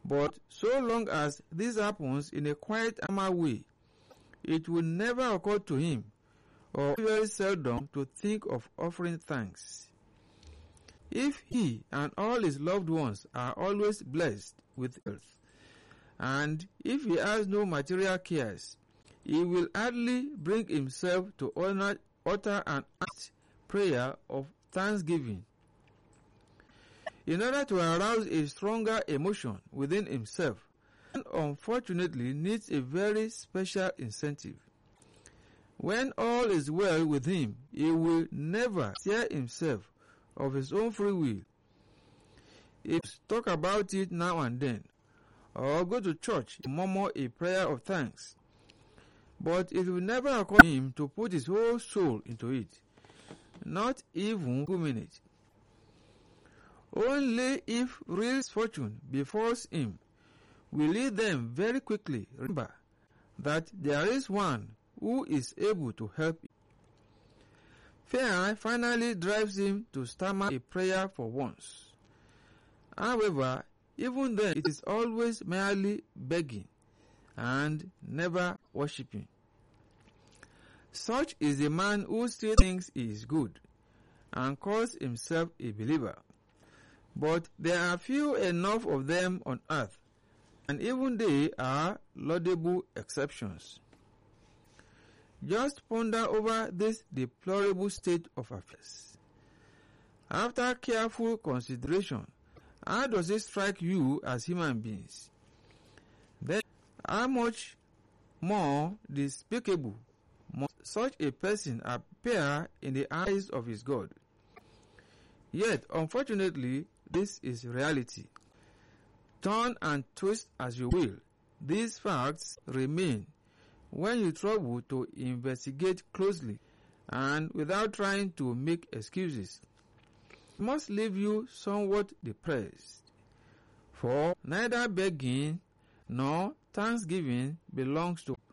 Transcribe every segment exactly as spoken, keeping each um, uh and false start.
But so long as this happens in a quiet normal way, it will never occur to him, or very seldom, to think of offering thanks. If he and all his loved ones are always blessed with health, and if he has no material cares, he will hardly bring himself to honor, utter an earnest prayer of thanksgiving. In order to arouse a stronger emotion within himself, one unfortunately needs a very special incentive. When all is well with him, he will never tear himself of his own free will. He will talk about it now and then, or go to church to murmur a prayer of thanks. But it will never occur to him to put his whole soul into it, not even a minute. Only if real misfortune befalls him will he then very quickly remember that there is one who is able to help him. Fear finally drives him to stammer a prayer for once. However, even then it is always merely begging and never worshipping. Such is a man who still thinks he is good and calls himself a believer. But there are few enough of them on earth, and even they are laudable exceptions. Just ponder over this deplorable state of affairs. After careful consideration, how does it strike you as human beings? Then, how much more despicable must such a person appear in the eyes of his God? Yet, unfortunately, this is reality. Turn and twist as you will, these facts remain when you trouble to investigate closely and without trying to make excuses. It must leave you somewhat depressed, for neither begging nor thanksgiving belongs to.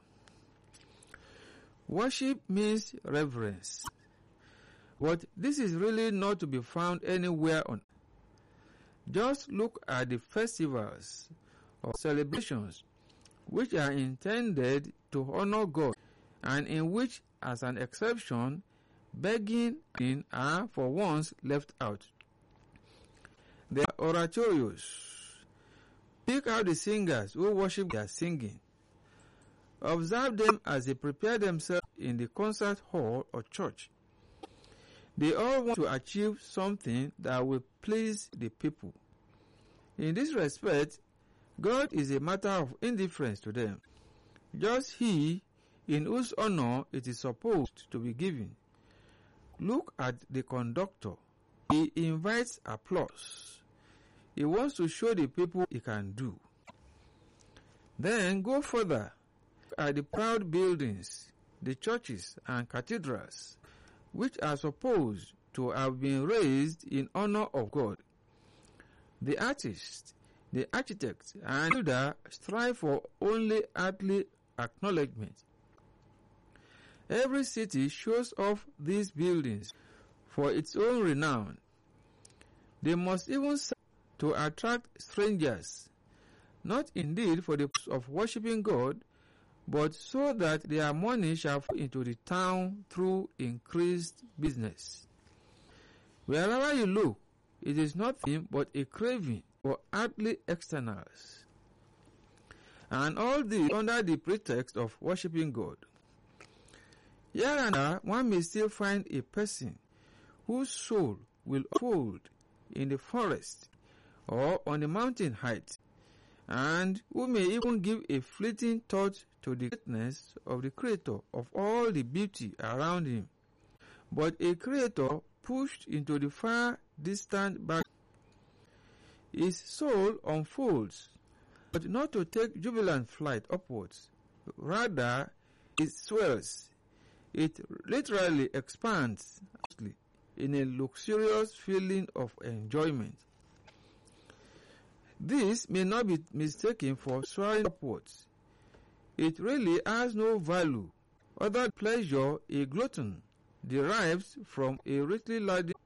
Worship means reverence, but this is really not to be found anywhere on earth. Just look at the festivals or celebrations which are intended to honor God and in which, as an exception, begging and are for once left out. They are oratorios. Pick out the singers who worship their singing. Observe them as they prepare themselves in the concert hall or church. They all want to achieve something that will please the people. In this respect, God is a matter of indifference to them. Just he in whose honor it is supposed to be given. Look at the conductor. He invites applause. He wants to show the people he can do. Then go further. Look at the proud buildings, the churches and cathedrals, which are supposed to have been raised in honor of God. The artist, the architect, and builder strive for only earthly acknowledgement. Every city shows off these buildings for its own renown. They must even serve to attract strangers, not indeed for the purpose of worshipping God, but so that their money shall flow into the town through increased business. Wherever you look, it is nothing but a craving for earthly externals, and all this under the pretext of worshipping God. Here and there, one may still find a person whose soul will unfold in the forest or on the mountain height, and who may even give a fleeting thought to the greatness of the Creator of all the beauty around him. But a Creator pushed into the far distant back. His soul unfolds, but not to take jubilant flight upwards. Rather, it swells. It literally expands in a luxurious feeling of enjoyment. This may not be mistaken for soaring upwards. It really has no value other than pleasure a glutton derives from a richly laden